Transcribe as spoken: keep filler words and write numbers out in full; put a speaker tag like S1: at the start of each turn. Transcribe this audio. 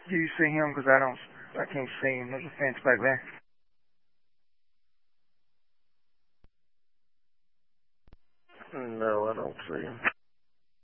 S1: Do you see him? Because I don't, I can't see him. There's a fence back there.
S2: No, I don't see him.